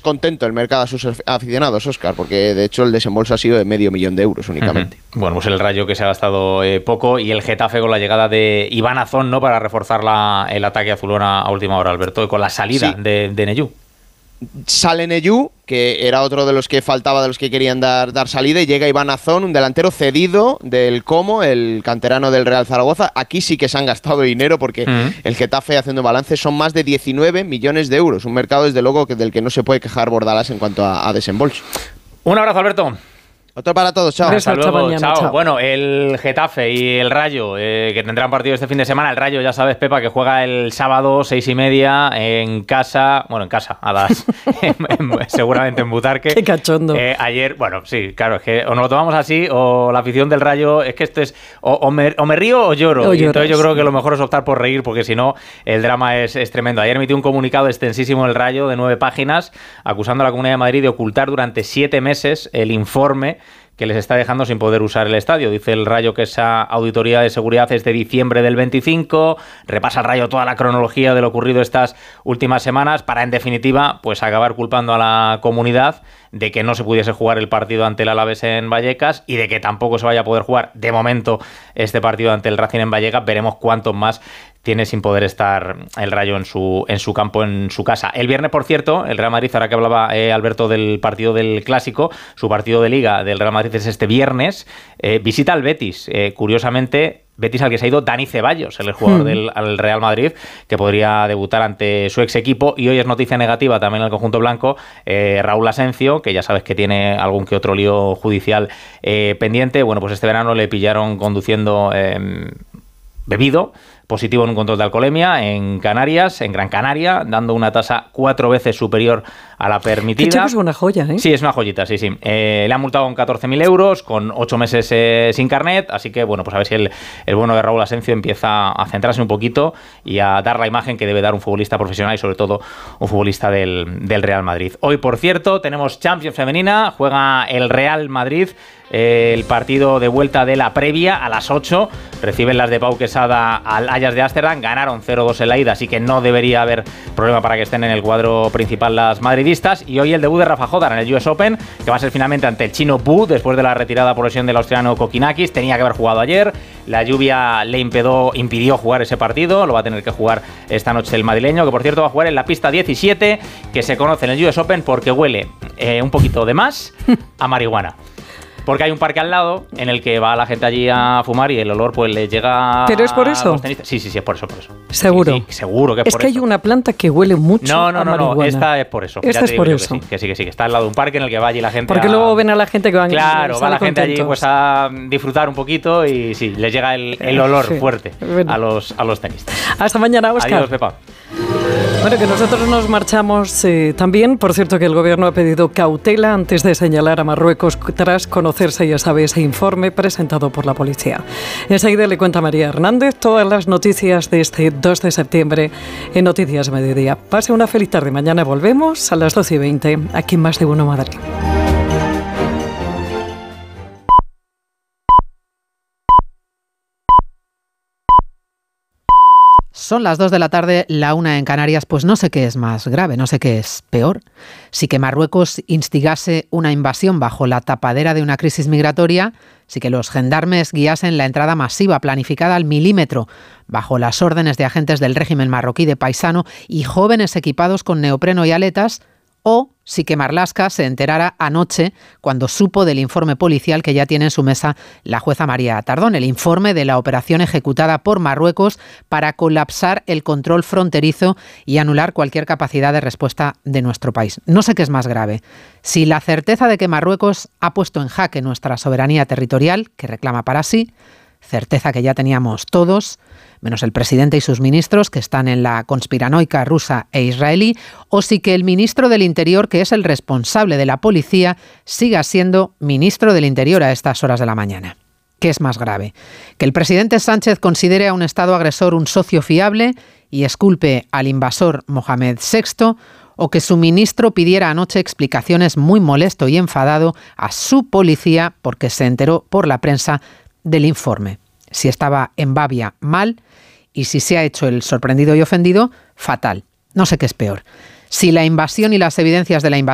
descontento el mercado a sus aficionados, Óscar, porque de hecho el desembolso ha sido de 500.000 euros únicamente. Bueno, pues el Rayo que se ha gastado poco, y el Getafe con la llegada de Iván Azón, ¿no?, para reforzar el ataque azulona a última hora, Alberto, y con la salida de Neyú. Sale Neyú, que era otro de los que faltaba, de los que querían dar salida, y llega Iván Azón, un delantero cedido del Como, el canterano del Real Zaragoza. Aquí sí que se han gastado dinero, porque el Getafe, haciendo balance, son más de 19 millones de euros. Un mercado, desde luego, del que no se puede quejar Bordalás en cuanto a desembolso. Un abrazo, Alberto. Otro para todos, chao. Hasta luego, chao. Bueno, el Getafe y el Rayo, que tendrán partido este fin de semana. El Rayo, ya sabes, Pepa, que juega el sábado 6:30 en casa. Bueno, en casa, seguramente en Butarque. Qué cachondo. Ayer, bueno, sí, claro, es que o nos lo tomamos así, o la afición del Rayo, es que esto es o me río o lloro. Y entonces yo creo que lo mejor es optar por reír, porque si no, el drama es tremendo. Ayer emitió un comunicado extensísimo el Rayo de 9 páginas, acusando a la Comunidad de Madrid de ocultar durante 7 meses el informe que les está dejando sin poder usar el estadio. Dice el Rayo que esa auditoría de seguridad es de diciembre del 25, repasa el Rayo toda la cronología de lo ocurrido estas últimas semanas para, en definitiva, pues acabar culpando a la comunidad de que no se pudiese jugar el partido ante el Alavés en Vallecas y de que tampoco se vaya a poder jugar de momento este partido ante el Racing en Vallecas. Veremos cuántos más tiene sin poder estar el Rayo en su campo, en su casa. El viernes, por cierto, el Real Madrid, ahora que hablaba Alberto del partido del Clásico, su partido de Liga del Real Madrid es este viernes, visita al Betis. Curiosamente, Betis al que se ha ido Dani Ceballos, el jugador del Real Madrid, que podría debutar ante su ex equipo. Y hoy es noticia negativa también en el conjunto blanco, Raúl Asencio, que ya sabes que tiene algún que otro lío judicial pendiente. Bueno, pues este verano le pillaron conduciendo bebido, positivo en un control de alcoholemia en Canarias, en Gran Canaria, dando una tasa 4 veces superior a la permitida. Que es una joya, ¿eh? Sí, es una joyita, sí. Le han multado con 14.000 euros, con 8 meses sin carnet, así que, bueno, pues a ver si el bueno de Raúl Asencio empieza a centrarse un poquito y a dar la imagen que debe dar un futbolista profesional y, sobre todo, un futbolista del Real Madrid. Hoy, por cierto, tenemos Champions femenina, juega el Real Madrid, el partido de vuelta de la previa a las 8, reciben las de Pau Quesada al Ajax de Ámsterdam, ganaron 0-2 en la ida, así que no debería haber problema para que estén en el cuadro principal las madridistas. Y hoy el debut de Rafa Jodar en el US Open, que va a ser finalmente ante el chino Bu, después de la retirada por lesión del australiano Kokinakis. Tenía que haber jugado ayer, la lluvia le impidió jugar ese partido, lo va a tener que jugar esta noche el madrileño, que por cierto va a jugar en la pista 17, que se conoce en el US Open porque huele un poquito de más a marihuana. Porque hay un parque al lado en el que va la gente allí a fumar y el olor pues le llega. ¿Pero es por eso? Sí, es por eso. ¿Seguro? Sí, seguro que es por eso. Es que hay una planta que huele mucho a marihuana. No, esta es por eso. Esta es por eso. Que sí, que está al lado de un parque en el que va allí la gente. Porque luego ven a la gente que van. Claro, va la gente allí pues a disfrutar un poquito y sí, les llega el olor fuerte a los tenistas. Hasta mañana, Óscar. Adiós, Pepa. Bueno, que nosotros nos marchamos también. Por cierto, que el gobierno ha pedido cautela antes de señalar a Marruecos tras conocerse, ya sabe, ese informe presentado por la policía. Enseguida le cuenta María Hernández todas las noticias de este 2 de septiembre en Noticias Mediodía. Pase una feliz tarde. Mañana volvemos a las 12:20 aquí en Más de Uno Madrid. Son las 2 de la tarde, la 1 en Canarias. Pues no sé qué es más grave, no sé qué es peor. Si que Marruecos instigase una invasión bajo la tapadera de una crisis migratoria, si que los gendarmes guiasen la entrada masiva planificada al milímetro bajo las órdenes de agentes del régimen marroquí de paisano y jóvenes equipados con neopreno y aletas, o si que Marlaska se enterara anoche cuando supo del informe policial que ya tiene en su mesa la jueza María Tardón, el informe de la operación ejecutada por Marruecos para colapsar el control fronterizo y anular cualquier capacidad de respuesta de nuestro país. No sé qué es más grave. Si la certeza de que Marruecos ha puesto en jaque nuestra soberanía territorial, que reclama para sí, certeza que ya teníamos todos, menos el presidente y sus ministros, que están en la conspiranoica rusa e israelí, o si que el ministro del Interior, que es el responsable de la policía, siga siendo ministro del Interior a estas horas de la mañana. ¿Qué es más grave? ¿Que el presidente Sánchez considere a un Estado agresor un socio fiable y exculpe al invasor Mohamed VI, o que su ministro pidiera anoche explicaciones muy molesto y enfadado a su policía porque se enteró por la prensa del informe? Si estaba en babia, mal, y si se ha hecho el sorprendido y ofendido, fatal. No sé qué es peor. Si la invasión y las evidencias de la invasión